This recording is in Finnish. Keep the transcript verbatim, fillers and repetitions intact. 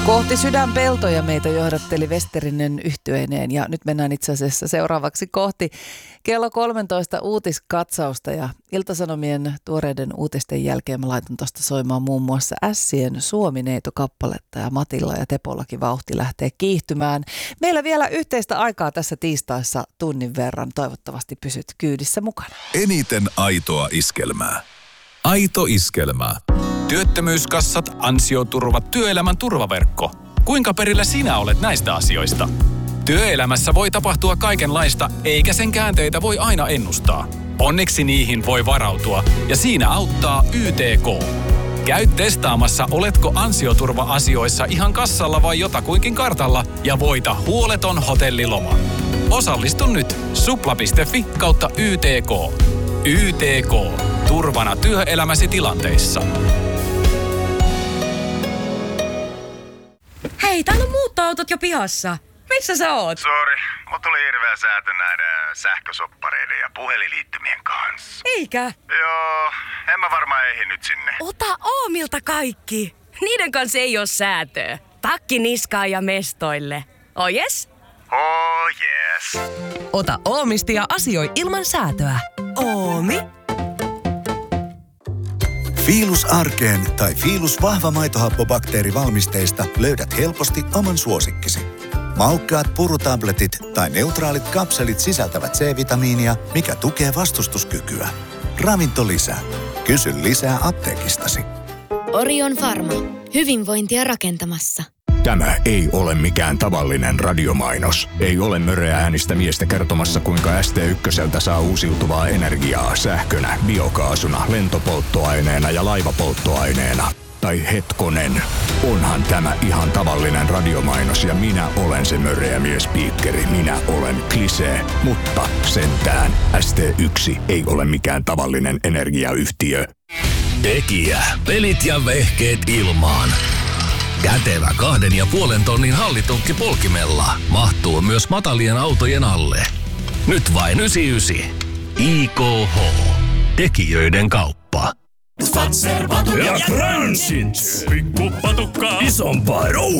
Kohti sydänpeltoja meitä johdatteli Westerinen yhtyeineen ja nyt mennään itse asiassa seuraavaksi kohti kello kolmetoista uutiskatsausta ja Ilta-Sanomien tuoreiden uutisten jälkeen mä laitan tuosta soimaan muun muassa Ässien Suomi-neito-kappaletta ja Matilla ja Tepollakin vauhti lähtee kiihtymään. Meillä vielä yhteistä aikaa tässä tiistaissa tunnin verran. Toivottavasti pysyt kyydissä mukana. Eniten aitoa iskelmää. Aito iskelmää. Työttömyyskassat, ansioturvat, työelämän turvaverkko. Kuinka perillä sinä olet näistä asioista? Työelämässä voi tapahtua kaikenlaista, eikä sen käänteitä voi aina ennustaa. Onneksi niihin voi varautua, ja siinä auttaa Y T K. Käy testaamassa, oletko ansioturva-asioissa ihan kassalla vai jotakuinkin kartalla, ja voita huoleton hotelliloma. Osallistu nyt supla piste fi kautta Y T K. Y T K. Turvana työelämäsi tilanteissa. Hei, täällä on muuttoautot jo pihassa. Missä sä oot? Sori, mut tuli hirveä säätö näiden sähkösoppareiden ja puhelinliittymien kanssa. Eikä? Joo, en mä varmaan ehdi nyt sinne. Ota Oomilta kaikki. Niiden kanssa ei oo säätöä. Takki niskaan ja mestoille. Oh yes? Oh yes. Ota Oomista ja asioi ilman säätöä. Oomi. Fiilus arkeen tai Fiilus vahva maitohappobakteerivalmisteista löydät helposti oman suosikkisi. Maukkaat purutabletit tai neutraalit kapselit sisältävät C-vitamiinia, mikä tukee vastustuskykyä. Ravintolisä. Kysy lisää apteekistasi. Orion Pharma. Hyvinvointia rakentamassa. Tämä ei ole mikään tavallinen radiomainos. Ei ole möreä äänistä miestä kertomassa, kuinka S T yksi saa uusiutuvaa energiaa sähkönä, biokaasuna, lentopolttoaineena ja laivapolttoaineena. Tai hetkonen, onhan tämä ihan tavallinen radiomainos ja minä olen se möreä miespiikkeri. Minä olen Klisee, mutta sentään S T yksi ei ole mikään tavallinen energiayhtiö. Tekijä, pelit ja vehkeet ilmaan. Kätevä kahden ja puolen tonnin hallitunkki polkimella mahtuu myös matalien autojen alle. Nyt vain yhdeksänkymmentäyhdeksän. I K H. Tekijöiden kauppa. Ja Transit. Pikku patukka. Isompaa rouhia.